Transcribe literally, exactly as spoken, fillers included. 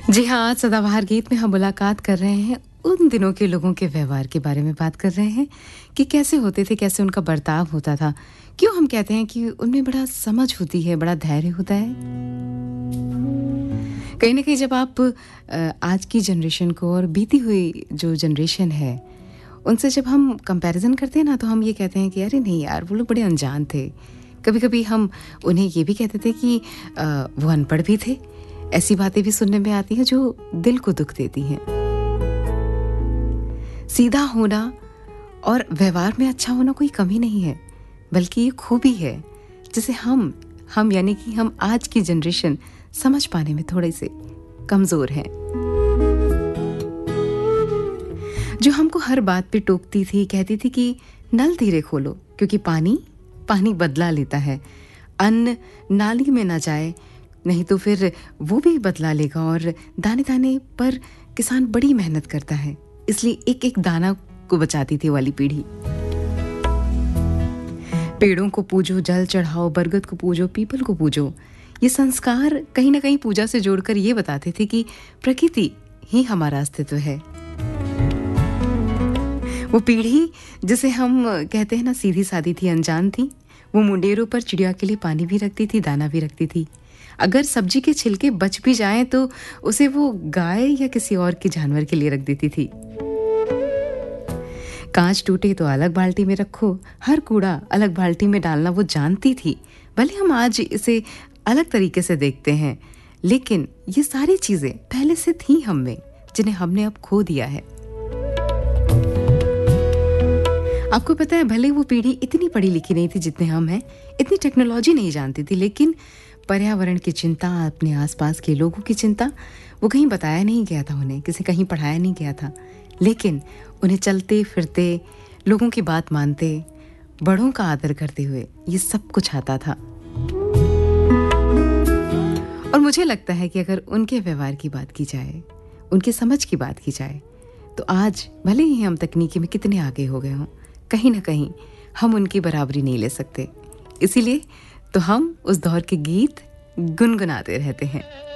जी हाँ, आज सदाबहार गीत में हम मुलाकात कर रहे हैं उन दिनों के लोगों के व्यवहार के बारे में बात कर रहे हैं कि कैसे होते थे, कैसे उनका बर्ताव होता था। क्यों हम कहते हैं कि उनमें बड़ा समझ होती है, बड़ा धैर्य होता है। कहीं न कहीं जब आप अ, आज की जनरेशन को और बीती हुई जो जनरेशन है, उनसे जब हम कंपैरिज़न करते हैं ना, तो हम ये कहते हैं कि अरे नहीं यार, वो लोग बड़े अनजान थे। कभी-कभी हम उन्हें ये भी कहते थे कि अ, वो अनपढ़ भी थे। ऐसी बातें भी सुनने में आती हैं जो दिल को दुख देती हैं। सीधा होना और व्यवहार में अच्छा होना कोई कमी नहीं है, बल्कि ये खूबी है जिसे हम हम यानी कि हम आज की जनरेशन समझ पाने में थोड़े से कमजोर हैं। जो हमको हर बात पे टोकती थी, कहती थी कि नल धीरे खोलो क्योंकि पानी पानी बदला लेता है। अन्न नाली में ना जाए, नहीं तो फिर वो भी बदला लेगा। और दाने दाने पर किसान बड़ी मेहनत करता है, इसलिए एक एक दाना को बचाती थी वाली पीढ़ी। पेड़ों को पूजो, जल चढ़ाओ, बरगद को पूजो, पीपल को पूजो। ये संस्कार कहीं ना कहीं पूजा से जोड़कर ये बताते थे कि प्रकृति ही हमारा अस्तित्व है। वो पीढ़ी जिसे हम कहते हैं ना, सीधी सादी थी, अनजान थी। वो मुंडेरों पर चिड़िया के लिए पानी भी रखती थी, दाना भी रखती थी। अगर सब्जी के छिलके बच भी जाएं तो उसे वो गाय या किसी और के जानवर के लिए रख देती थी। कांच टूटे तो अलग बाल्टी में रखो, हर कूड़ा अलग बाल्टी में डालना वो जानती थी। भले हम आज इसे अलग तरीके से देखते हैं, लेकिन ये सारी चीजें पहले से थी हम में, जिन्हें हमने अब खो दिया है। आपको पता है, भले वो पीढ़ी इतनी पढ़ी लिखी नहीं थी जितने हम हैं, इतनी टेक्नोलॉजी नहीं जानती थी, लेकिन पर्यावरण की चिंता, अपने आसपास के लोगों की चिंता, वो कहीं बताया नहीं गया था उन्हें, किसी कहीं पढ़ाया नहीं गया था। लेकिन उन्हें चलते फिरते, लोगों की बात मानते, बड़ों का आदर करते हुए ये सब कुछ आता था। और मुझे लगता है कि अगर उनके व्यवहार की बात की जाए, उनकी समझ की बात की जाए, तो आज भले ही हम तकनीकी में कितने आगे हो गए हों, कहीं ना कहीं हम उनकी बराबरी नहीं ले सकते। इसीलिए तो हम उस दौर के गीत गुनगुनाते रहते हैं।